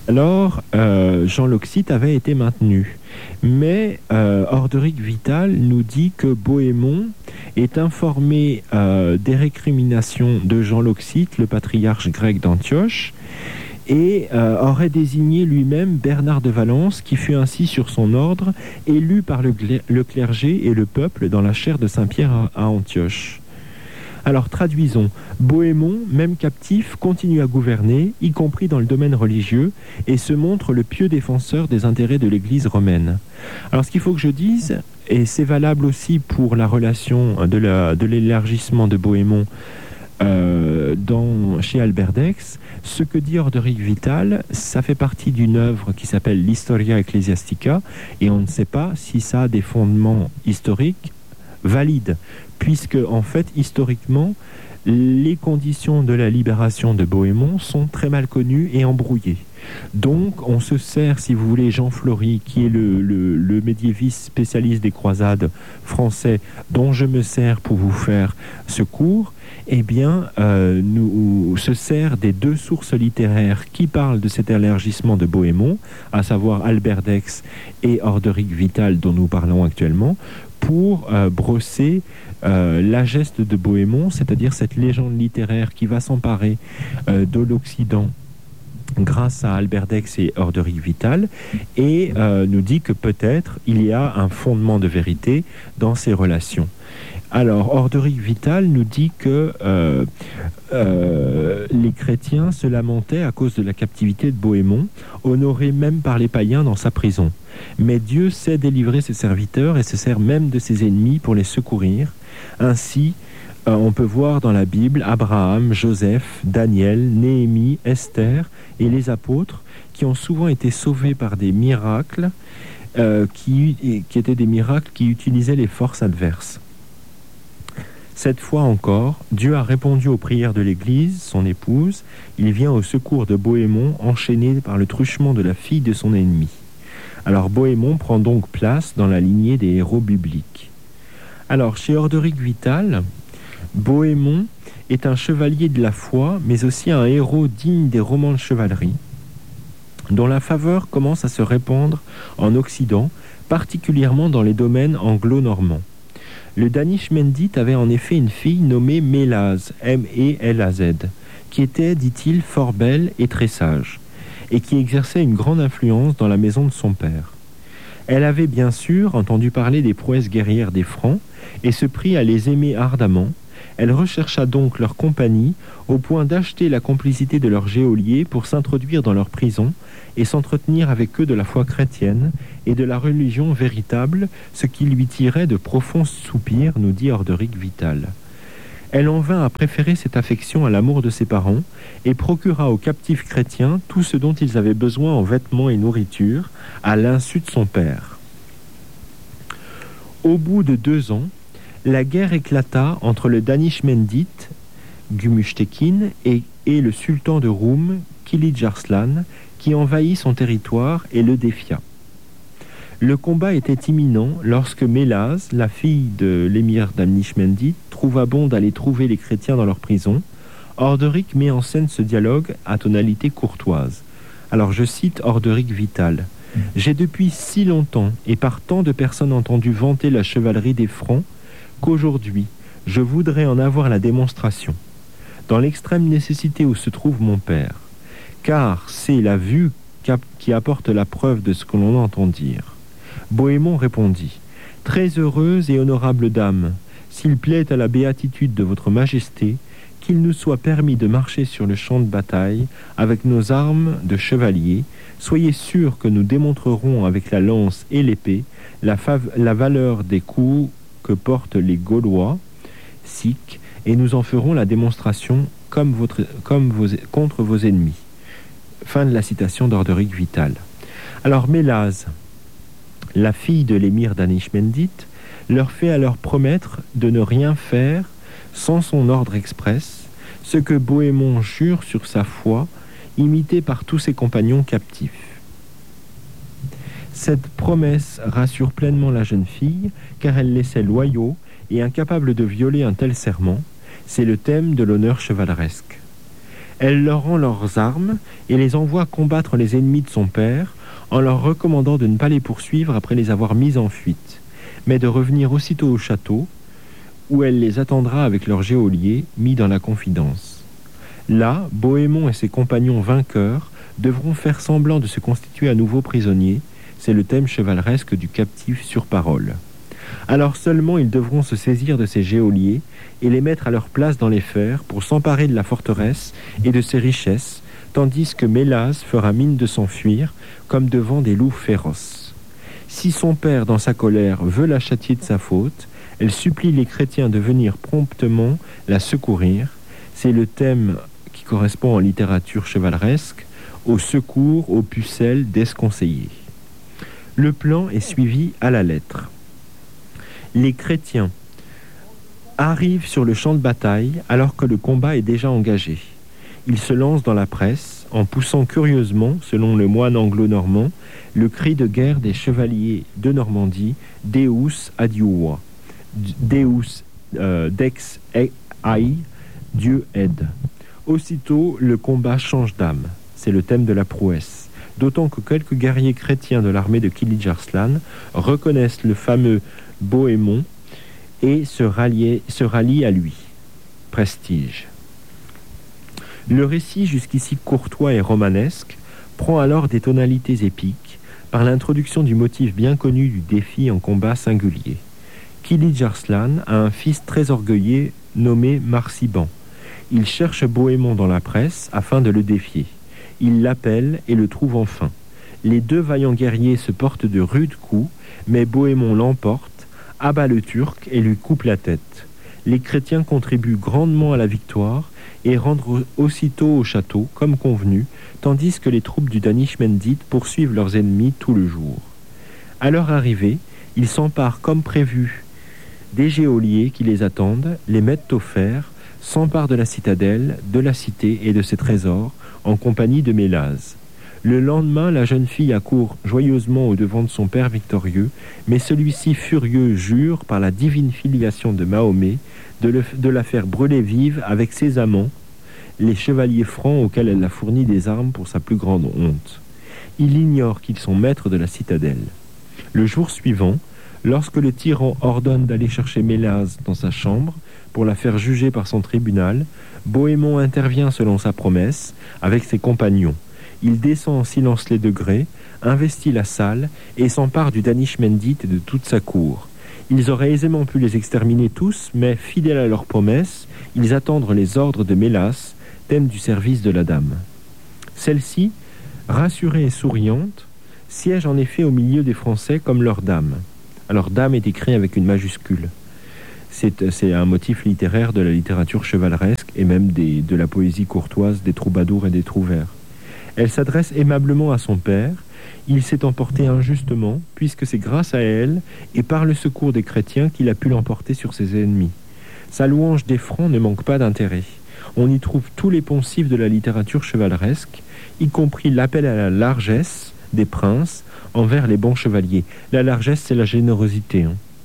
Alors, Jean Loxite avait été maintenu. Mais Orderic Vital nous dit que Bohémond est informé des récriminations de Jean Loxite, le patriarche grec d'Antioche, et aurait désigné lui-même Bernard de Valence, qui fut ainsi sur son ordre élu par le clergé et le peuple dans la chaire de Saint-Pierre à Antioche. Alors traduisons, Bohémond, même captif, continue à gouverner, y compris dans le domaine religieux, et se montre le pieux défenseur des intérêts de l'Église romaine. Alors ce qu'il faut que je dise, et c'est valable aussi pour la relation de l'élargissement de Bohémond chez Alberdex, ce que dit Orderic Vital, ça fait partie d'une œuvre qui s'appelle l'Historia Ecclesiastica, et on ne sait pas si ça a des fondements historiques valides, puisque en fait historiquement les conditions de la libération de Bohémond sont très mal connues et embrouillées. Donc on se sert, si vous voulez, Jean Flory, qui est le médiéviste spécialiste des croisades français, dont je me sers pour vous faire ce cours, eh bien, nous se sert des deux sources littéraires qui parlent de cet élargissement de Bohémond, à savoir Alberdex et Orderic Vital, dont nous parlons actuellement, pour brosser la geste de Bohémond, c'est-à-dire cette légende littéraire qui va s'emparer de l'Occident grâce à Alberdex et Orderic Vital, et nous dit que peut-être il y a un fondement de vérité dans ces relations. Alors, Orderic Vital nous dit que les chrétiens se lamentaient à cause de la captivité de Bohémond, honoré même par les païens dans sa prison. Mais Dieu sait délivrer ses serviteurs et se sert même de ses ennemis pour les secourir. Ainsi, on peut voir dans la Bible Abraham, Joseph, Daniel, Néhémie, Esther et les apôtres qui ont souvent été sauvés par des miracles qui étaient des miracles qui utilisaient les forces adverses. Cette fois encore, Dieu a répondu aux prières de l'Église, son épouse. Il vient au secours de Bohémond, enchaîné par le truchement de la fille de son ennemi. Alors Bohémond prend donc place dans la lignée des héros bibliques. Alors, chez Orderic Vital, Bohémond est un chevalier de la foi, mais aussi un héros digne des romans de chevalerie, dont la faveur commence à se répandre en Occident, particulièrement dans les domaines anglo-normands. Le Danish Mendit avait en effet une fille nommée Mélaz, M-E-L-A-Z, qui était, dit-il, fort belle et très sage, et qui exerçait une grande influence dans la maison de son père. Elle avait bien sûr entendu parler des prouesses guerrières des Francs, et se prit à les aimer ardemment. Elle rechercha donc leur compagnie au point d'acheter la complicité de leurs geôliers pour s'introduire dans leur prison et s'entretenir avec eux de la foi chrétienne et de la religion véritable, ce qui lui tirait de profonds soupirs, nous dit Orderic Vital. Elle en vint à préférer cette affection à l'amour de ses parents et procura aux captifs chrétiens tout ce dont ils avaient besoin en vêtements et nourriture, à l'insu de son père. Au bout de 2 ans, la guerre éclata entre le Danish Mendit, Gumushtekin, et le sultan de Roum, Kilij Arslan, qui envahit son territoire et le défia. Le combat était imminent lorsque Mélaz, la fille de l'émir Danish Mendit, trouva bon d'aller trouver les chrétiens dans leur prison. Orderic met en scène ce dialogue à tonalité courtoise. Alors je cite Orderic Vital. « J'ai depuis si longtemps et par tant de personnes entendu vanter la chevalerie des Francs qu'aujourd'hui, je voudrais en avoir la démonstration, dans l'extrême nécessité où se trouve mon père, car c'est la vue qui apporte la preuve de ce que l'on entend dire. » Bohémond répondit, « Très heureuse et honorable dame, s'il plaît à la béatitude de votre majesté, qu'il nous soit permis de marcher sur le champ de bataille avec nos armes de chevalier, soyez sûrs que nous démontrerons avec la lance et l'épée la valeur des coups que portent les Gaulois, Sikhs, et nous en ferons la démonstration contre vos ennemis. » Fin de la citation d'Orderic Vital. Alors Mélaz, la fille de l'émir Danish Mendit, leur fait alors promettre de ne rien faire sans son ordre express, ce que Bohémond jure sur sa foi, imité par tous ses compagnons captifs. Cette promesse rassure pleinement la jeune fille, car elle laissait loyaux et incapable de violer un tel serment. C'est le thème de l'honneur chevaleresque. Elle leur rend leurs armes et les envoie combattre les ennemis de son père en leur recommandant de ne pas les poursuivre après les avoir mis en fuite, mais de revenir aussitôt au château, où elle les attendra avec leur geôlier mis dans la confidence. Là, Bohémond et ses compagnons vainqueurs devront faire semblant de se constituer à nouveau prisonniers. C'est le thème chevaleresque du captif sur parole. Alors seulement ils devront se saisir de ces geôliers et les mettre à leur place dans les fers pour s'emparer de la forteresse et de ses richesses, tandis que Mélase fera mine de s'enfuir comme devant des loups féroces. Si son père, dans sa colère, veut la châtier de sa faute, elle supplie les chrétiens de venir promptement la secourir. C'est le thème qui correspond en littérature chevaleresque au secours aux pucelles desconseillées. Le plan est suivi à la lettre. Les chrétiens arrivent sur le champ de bataille alors que le combat est déjà engagé. Ils se lancent dans la presse en poussant curieusement, selon le moine anglo-normand, le cri de guerre des chevaliers de Normandie, Deus adiuva, Deus dex ai, Dieu aide. Aussitôt, le combat change d'âme. C'est le thème de la prouesse. D'autant que quelques guerriers chrétiens de l'armée de Kilij Arslan reconnaissent le fameux Bohémond et se rallient à lui. Prestige. Le récit, jusqu'ici courtois et romanesque, prend alors des tonalités épiques par l'introduction du motif bien connu du défi en combat singulier. Kilij Arslan a un fils très orgueilleux nommé Marsiban. Il cherche Bohémond dans la presse afin de le défier. Il l'appelle et le trouve enfin. Les deux vaillants guerriers se portent de rudes coups, mais Bohémond l'emporte, abat le Turc et lui coupe la tête. Les chrétiens contribuent grandement à la victoire et rentrent aussitôt au château, comme convenu, tandis que les troupes du Danishmendite poursuivent leurs ennemis tout le jour. À leur arrivée, ils s'emparent comme prévu des geôliers qui les attendent, les mettent au fer, s'emparent de la citadelle, de la cité et de ses trésors, en compagnie de Mélase. Le lendemain, la jeune fille accourt joyeusement au-devant de son père victorieux, mais celui-ci, furieux, jure, par la divine filiation de Mahomet, de la faire brûler vive avec ses amants, les chevaliers francs auxquels elle a fourni des armes pour sa plus grande honte. Il ignore qu'ils sont maîtres de la citadelle. Le jour suivant, lorsque le tyran ordonne d'aller chercher Mélase dans sa chambre pour la faire juger par son tribunal, Bohémond intervient selon sa promesse avec ses compagnons. Il descend en silence les degrés, investit la salle et s'empare du Danishmendite et de toute sa cour. Ils auraient aisément pu les exterminer tous, mais fidèles à leur promesse, ils attendent les ordres de Mélase, thème du service de la dame. Celle-ci, rassurée et souriante, siège en effet au milieu des Français comme leur dame. Alors dame est écrit avec une majuscule. C'est un motif littéraire de la littérature chevaleresque et même de la poésie courtoise des troubadours et des trouvères. Elle s'adresse aimablement à son père. Il s'est emporté injustement, puisque c'est grâce à elle et par le secours des chrétiens qu'il a pu l'emporter sur ses ennemis. Sa louange des Francs ne manque pas d'intérêt. On y trouve tous les poncifs de la littérature chevaleresque, y compris l'appel à la largesse des princes envers les bons chevaliers. La largesse, c'est la générosité.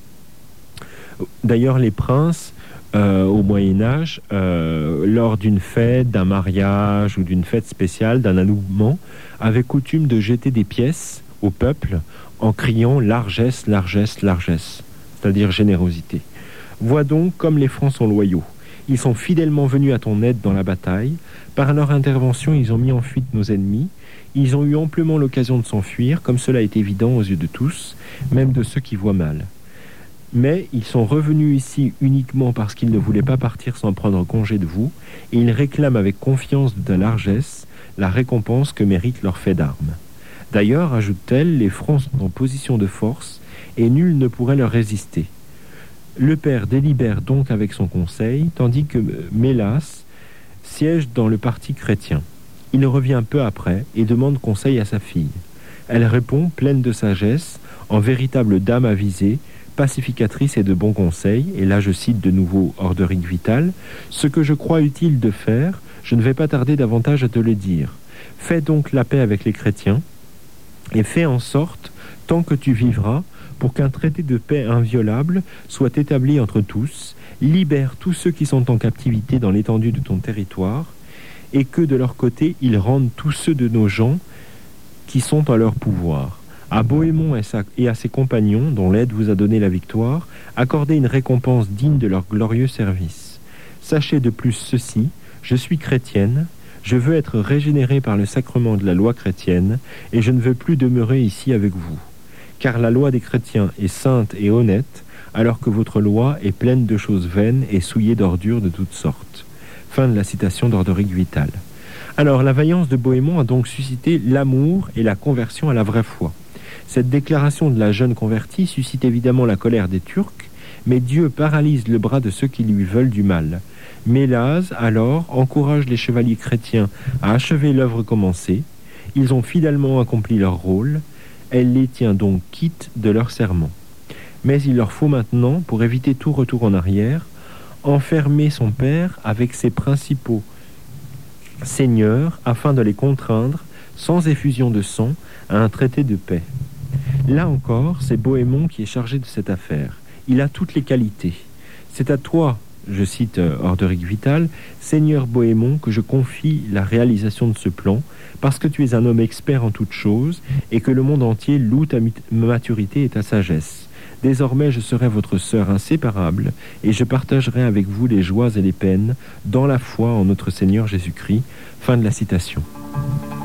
D'ailleurs, les princes, au Moyen-Âge, lors d'une fête, d'un mariage ou d'une fête spéciale, d'un anouement, avaient coutume de jeter des pièces au peuple en criant « largesse, largesse, largesse », c'est-à-dire générosité. Vois donc comme les Francs sont loyaux. Ils sont fidèlement venus à ton aide dans la bataille. Par leur intervention, ils ont mis en fuite nos ennemis. Ils ont eu amplement l'occasion de s'enfuir, comme cela est évident aux yeux de tous, même de ceux qui voient mal. Mais ils sont revenus ici uniquement parce qu'ils ne voulaient pas partir sans prendre congé de vous, et ils réclament avec confiance de ta largesse la récompense que mérite leur fait d'armes. D'ailleurs, ajoute-t-elle, les Francs sont en position de force, et nul ne pourrait leur résister. Le père délibère donc avec son conseil, tandis que Mélase siège dans le parti chrétien. Il revient peu après et demande conseil à sa fille. Elle répond, pleine de sagesse, en véritable dame avisée, pacificatrice et de bons conseils, et là je cite de nouveau Orderic Vital, « Ce que je crois utile de faire, je ne vais pas tarder davantage à te le dire. Fais donc la paix avec les chrétiens, et fais en sorte, tant que tu vivras, pour qu'un traité de paix inviolable soit établi entre tous, libère tous ceux qui sont en captivité dans l'étendue de ton territoire, et que de leur côté, ils rendent tous ceux de nos gens qui sont à leur pouvoir. À Bohémond et à ses compagnons, dont l'aide vous a donné la victoire, accordez une récompense digne de leur glorieux service. Sachez de plus ceci, je suis chrétienne, je veux être régénérée par le sacrement de la loi chrétienne, et je ne veux plus demeurer ici avec vous. Car la loi des chrétiens est sainte et honnête, alors que votre loi est pleine de choses vaines et souillée d'ordures de toutes sortes. Fin de la citation d'Orderic Vital. Alors, la vaillance de Bohémond a donc suscité l'amour et la conversion à la vraie foi. Cette déclaration de la jeune convertie suscite évidemment la colère des Turcs, mais Dieu paralyse le bras de ceux qui lui veulent du mal. Mélase, alors, encourage les chevaliers chrétiens à achever l'œuvre commencée. Ils ont fidèlement accompli leur rôle. Elle les tient donc quittes de leur serment. Mais il leur faut maintenant, pour éviter tout retour en arrière, enfermer son père avec ses principaux seigneurs afin de les contraindre, sans effusion de sang, à un traité de paix. Là encore, c'est Bohémond qui est chargé de cette affaire. Il a toutes les qualités. C'est à toi, je cite Orderic Vital, Seigneur Bohémond, que je confie la réalisation de ce plan, parce que tu es un homme expert en toutes choses, et que le monde entier loue ta maturité et ta sagesse. Désormais, je serai votre sœur inséparable, et je partagerai avec vous les joies et les peines, dans la foi en notre Seigneur Jésus-Christ. Fin de la citation.